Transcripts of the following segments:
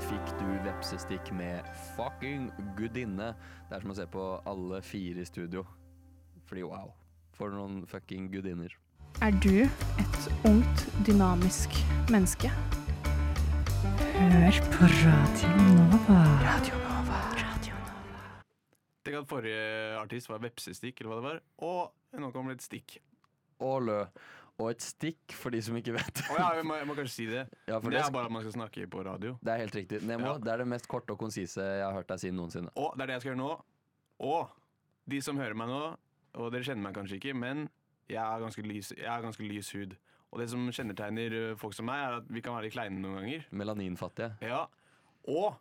fikk du vepsestikk med fucking gudinne. Det som å se på alle 4 i studio. Fordi wow, for noen fucking gudinner. Er du et ungt, dynamisk menneske? Hør på Radio Nova. Radio Nova. Radio Nova. Tenk at forrige artist var vepsestikk, eller hva det var. Og nå kommer det et stikk. Og lø. Og et stikk, for de som ikke vet. Jeg må kanskje si det. Ja, for det er bare at man skal snakke på radio. Det er helt riktig. Nemo, det er det mest korte og konsise jeg har hørt deg si noensinne. Og det er det jeg skal gjøre nå. Og de som hører meg nå, og dere kjenner meg kanskje ikke, men jeg har ganske lys hud. Og det som kjennetegner folk som meg, er at vi kan være litt kleine noen ganger. Melaninfattige. Ja. Og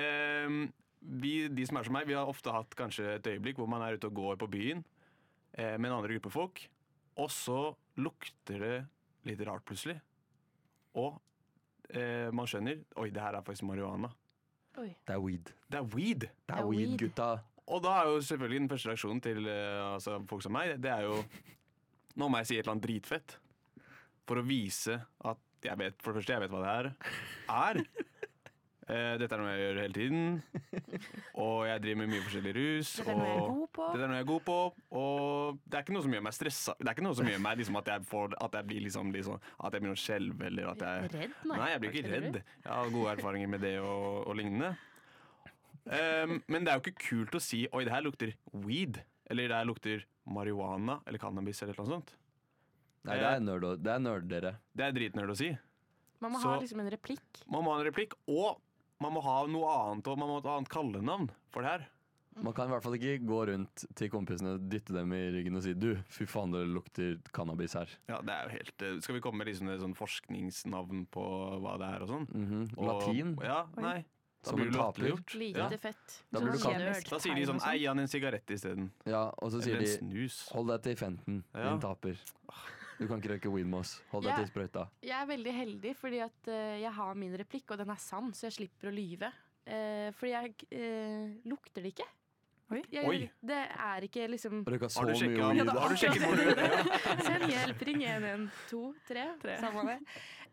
de som er som meg, vi har ofte hatt kanskje et øyeblikk hvor man er ute og går på byen med en andre gruppe folk. Og så lukter det litt rart plutselig. Og man skjønner, oi, det her er faktisk marihuana. Oi. Det er weed. Det er weed. Det er weed, gutta. Og da er jo selvfølgelig den første reaksjonen til folk som meg, det er jo, nå må jeg si et eller annet dritfett. For å vise at jeg vet, for det første, jeg vet hva det her er. Dette er noe jeg gjør hele tiden. Og jeg driver med mye forskjellig rus. Dette er noe jeg er god på. Dette er noe jeg er god på. Og det er ikke noe som gjør meg stressa. Det er ikke noe som gjør meg liksom, at jeg blir liksom, at jeg begynner å skjelve. Eller at jeg Redd? Nei, jeg blir ikke redd. Jeg har gode erfaringer med det og lignende. Men det er jo ikke kult å si oi, det her lukter weed. Eller det her lukter marihuana eller cannabis eller noe sånt. Nei, det er nerd dere. Det er dritnerd å si. Man må ha liksom en replikk. Man må ha en replikk, og man må ha noe annet, og man må ha et annet kallenavn for det her. Man kan i hvert fall ikke gå rundt til kompisene, dytte dem i ryggen og si du, fy faen, det lukter cannabis her. Ja, det er jo helt... Skal vi komme med liksom et sånn forskningsnavn på hva det er og sånn? Latin? Ja, nei. Da Som blir en du taper. latterliggjort. Lite fett. Da blir du kjemisk. Da sier de sånn, ei, han en sigarett i stedet. Ja, og så sier Eller de en snus. hold deg til Fenten, Ja. din taper. Du kan ikke røyke weed med oss. Hold deg Ja. til sprøyta. Jeg er veldig heldig fordi at jeg har min replikk, og den er sann, så jeg slipper å lyve. Fordi jeg lukter det ikke. Oi. Det er ikke liksom Røyka så Har du mye sjekket, weed. har du sjekket hvor du Send hjelp, ring 112, 3. Samme det.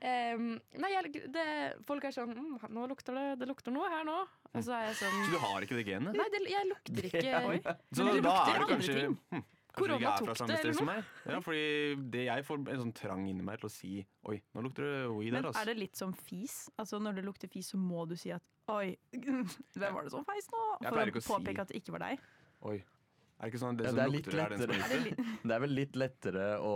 Nei, folk er sånn nå lukter det lukter noe her nå. Og så er jeg sånn Så du har ikke det genet? Nei, jeg lukter ikke. Så Men det da lukter er du andre kanskje ting. Kanskje du ikke Korona er fra tok samme det, sted eller som noe? meg? Ja, fordi jeg får en sånn trang inni meg til å si oi, nå lukter det weed Men her, altså. er det litt som fis? Altså Når det lukter fis, så må du si at oi, hvem var det som feis nå? Jeg For pleier å ikke å si- påpeke at det ikke var deg. Oi. Er det ikke sånn at det Ja, som det er litt lukter, er den som lettere. er ute? Det er vel litt lettere å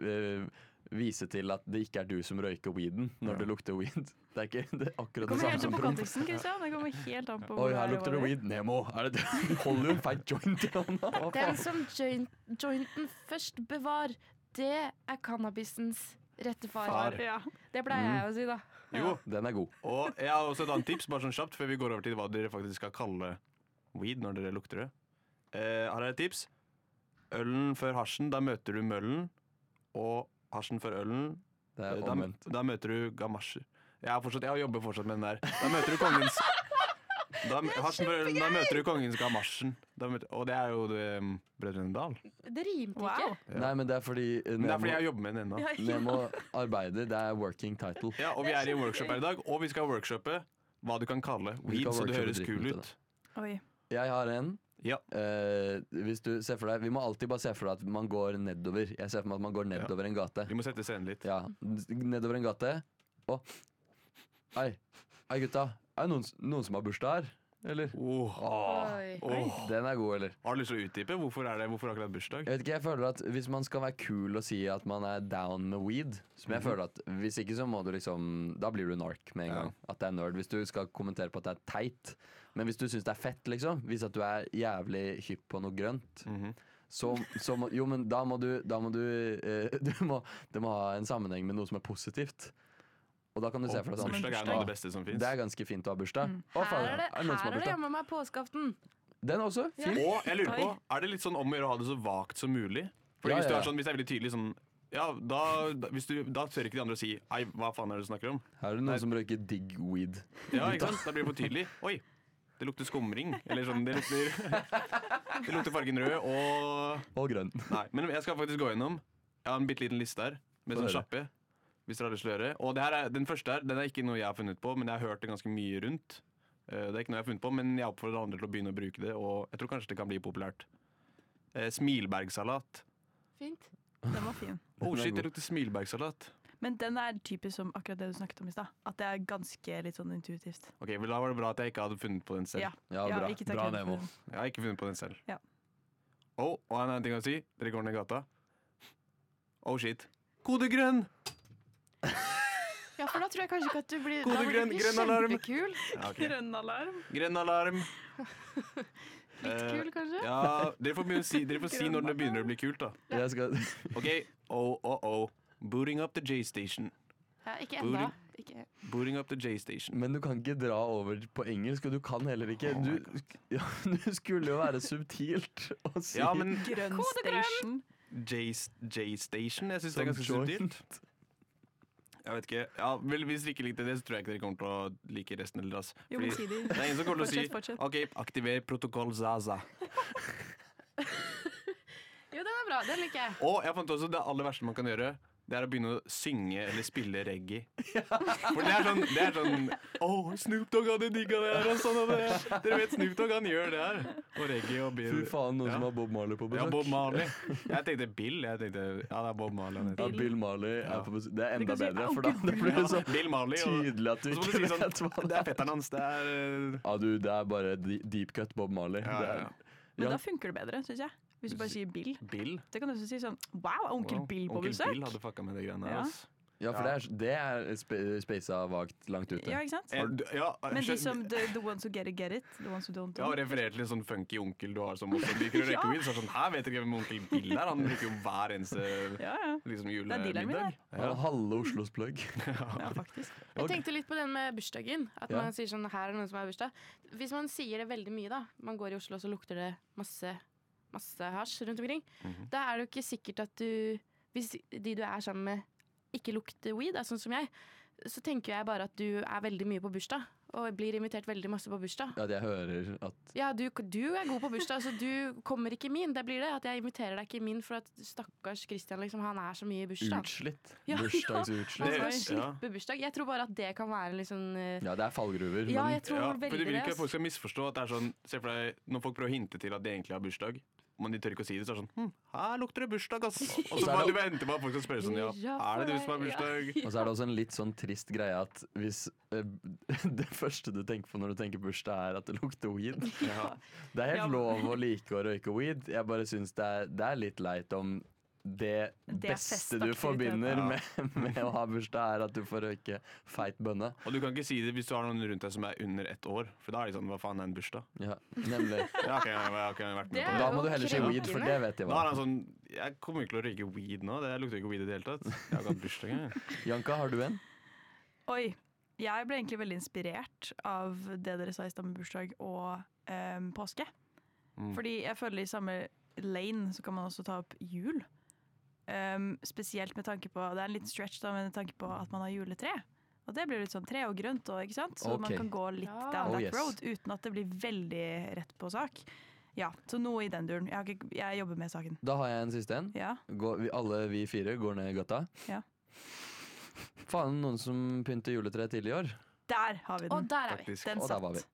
vise til at det ikke er du som røyker weeden når det lukter weed. Det er ikke det er akkurat det Det kommer samme helt som an på promp. konteksten, Kristian. Det kommer helt an på Oi, hvor her det er, lukter og det hva weed. Nemo, er det du holder jo en feit joint i hånda? Hva Den faen? som jointen først bevar, det er cannabisens rette far. Far. Ja. Det pleier jeg å si, da. Jo, Den er god. og jeg har også et annet tips, bare sånn kjapt, før vi går over til hva dere faktisk skal kalle weed når dere lukter det. Har jeg et tips? Ølen før hasjen, da møter du møllen, og hasjen før ølen, Det er omvendt. da møter du gamasjer. Jeg jobber fortsatt med den der. Da møter du kongens hasjen før ølen, da møter du kongens gamasjen. Og det er jo Brødrene Dal. Det rimte Wow. ikke. Nei, men det er fordi Men det er fordi jeg jobber med den ennå. Nemo arbeider. Det er working title. Ja, og vi er i en workshop her i dag, og vi skal workshoppe hva du kan kalle Vi weed, skal så det workshoppe høres dritten kul ut av ut. Oi. Jeg har en. Ja. Hvis du ser for deg Vi må alltid bare se for deg at man går nedover. Jeg ser for meg at man går nedover en gate. Vi må sette scenen litt. Ja, nedover en gate. Og Hei, gutta. Er det noen som har bursdag her? Eller? Oi. Den er god, eller? Har du lyst til å utdype? Hvorfor akkurat bursdag? Jeg vet ikke, jeg føler at hvis man skal være kul og si at man er down med weed, som jeg føler at hvis ikke så må du liksom da blir du nark med en gang. At det er nerd. Hvis du skal kommentere på at det er teit. Men hvis du syns det er fett, liksom, hvis at du er jævlig hypp på noe grønt, så må, jo, men da må du det må ha en sammenheng med noe som er positivt. Og da kan du se for deg sånn Bursdag er noe av det beste som Det fins. er ganske fint å ha bursdag. Å, Her faen, er det, noen som har bursdag? hjemme med påskeaften. Den også? Fint. Og jeg lurer på, er det litt sånn om å gjøre å ha det så vagt som mulig? Fordi Ja, hvis du ja. er sånn, hvis det er veldig tydelig sånn ja, da tør ikke de andre å si ei, hva faen er det du snakker om? Her er det noen som røyker digg weed. Ja, ikke sant? Da blir det for tydelig. Oi, det lukter skumring. Eller sånn, det lukter fargen rød Og grønn. Nei, men jeg skal faktisk gå gjennom. Jeg har en bitte liten liste her med Få sånn høre. kjappe. Hvis dere har lyst til å gjøre. Og det her den første her, den er ikke noe jeg har funnet på, men jeg har hørt det ganske mye rundt. Det er ikke noe jeg har funnet på, men jeg oppfordrer andre til å begynne å bruke det, og jeg tror kanskje det kan bli populært. Smilbergsalat. Fint. Den var fin. Oh Den er shit, det god. lukter smilbergsalat. Men den er typisk som akkurat det du snakket om i stad. At det er ganske litt sånn intuitivt. Ok, vel Da var det bra at jeg ikke hadde funnet på den selv. Ja, Ja, bra. ikke ta Bra, kreden for Nemo. den. Jeg har ikke funnet på den selv. Ja. Og en annen ting å si. Dere går ned gata. Oh shit. Kode grønn! Ja, for da tror jeg kanskje ikke at du blir, Kode da blir grønn, du ikke grønn alarm. kjempekul. Ja, ok. Grønn alarm. Grønn alarm. Litt kul, kanskje? Ja, dere får si når det begynner å bli kult, da. Jeg skal, OK. Oh. Booting up the J-station. Ja, ikke enda. Ikke. Booting up the J-station. men du kan ikke dra over på engelsk, og du kan heller ikke. Oh my Du skulle jo være subtilt å si Ja, men Grønn Kode grønn. station. J-station, jeg syns det er som ganske joint. subtilt. Jeg vet ikke. Ja, vel, hvis dere ikke likte det, så tror jeg ikke dere kommer til å like resten heller. Altså. Jo, men Fordi si det. det er ingen som kommer til å si Fortsett. OK, aktiver protokoll Zaza. Jo, den er bra. Den liker jeg. Og jeg fant også det aller verste man kan gjøre. Det er å begynne å synge eller spille reggae. For det er sånn Snoop Dogg hadde digga det her. Og sånn, og det. Dere vet Snoop Dogg han gjør det her. Og reggae og Bill. Fy faen, noen Ja. som har Bob Marley på besøk. Ja, Bob Marley. Jeg tenkte Bill. Ja, det er Bob Marley. han heter. Ja, Bill Marley Ja. er på besøk. Det er enda kan si bedre, for da Onkel blir det så Bill Marley. Og, tydelig at du og så må ikke du si sånn, vet hva det er fetteren hans. Det er Ja, det er bare deep cut Bob Marley. Ja, Det ja, er, ja. Men Ja. da funker det bedre, syns jeg. Hvis du bare sier Bill. Bill. Det kan du også si sånn Wow, er onkel Wow, Bill på Onkel besøk? Bill hadde fucka med de greiene Ja. her. ass. ja, for det er spasa vagt langt ute. Ja, ikke sant? Ja, Men de skjønner- som the ones who get it, the ones who don't. Jeg har referert til en sånn funky onkel du har som også liker å røyke weed. Så er det sånn, her vet dere hvem onkel Bill er? Han bruker jo hver eneste Ja. liksom, Det er dealeren min, julemiddag. Ja, halve Oslos plugg. Ja, faktisk. Jeg tenkte litt på den med bursdagen. At Ja. man sier sånn, her er noen som har bursdag. Hvis man sier det veldig mye, da. Man går i Oslo, så lukter det masse hasj rundt omkring. Mhm. Da er det jo ikke sikkert at du Hvis de du er sammen med, ikke lukter weed, er sånn som jeg, så tenker jeg bare at du er veldig mye på bursdag. Og blir invitert veldig masse på bursdag. Ja, jeg hører at Ja, du er god på bursdag, så du kommer ikke i min. Det blir det, at jeg inviterer deg ikke i min for at stakkars Christian, liksom, han er så mye i bursdag. utslitt. Ja, Bursdagsutslitt. Man Det- skal ja. slippe bursdag. Jeg tror bare at det kan være litt sånn Ja, det er fallgruver. Ja, men jeg tror Ja, for veldig du vil det. ikke at folk ass. skal misforstå at det er sånn. Se for deg når folk prøver å hinte til at de egentlig har bursdag, men de tør ikke å si det, så er det sånn her lukter det bursdag, ass. Og så Så er bare det- du venter på at folk skal spørre sånn ja, er det du som har bursdag? Og så er det også en litt sånn trist greie at hvis det første du tenker på når du tenker bursdag, er at det lukter weed. Ja. Det er Ja, helt men- lov å like å røyke weed. Jeg bare syns det er litt leit om det Det er beste du festaktivitet. forbinder Ja. med å ha bursdag, er at du får røyke feit bønne. Og du kan ikke si det hvis du har noen rundt deg som er under 1 år, for da er de sånn hva faen er en bursdag? Ja, nemlig. Ja, ok, jeg har ikke vært med Det på er det. Da jo må du heller si weed, for det vet jeg Da hva. er han sånn jeg kommer ikke til å røyke weed nå. Det lukter ikke weed i det hele tatt. Jeg har ikke hatt bursdag engang. Janka, har du en? Oi. Jeg ble egentlig veldig inspirert av det dere sa i stad med bursdag og påske. Mm. Fordi jeg føler i samme lane så kan man også ta opp jul. Spesielt med tanke på Det er en liten stretch da med tanke på at man har juletre. Og det blir litt sånn tre og grønt, og, ikke sant? Så Ok. man kan gå litt Ja. down Oh, that yes. road uten at det blir veldig rett på sak. Ja, så noe i den duren. Jeg jobber med saken. Da har jeg en siste en. Ja. Alle vi fire går ned i gata. Ja. Faen, noen som pynter juletre tidlig i år. Der har vi den. Og der er vi. Faktisk. Den Og der var vi. satt.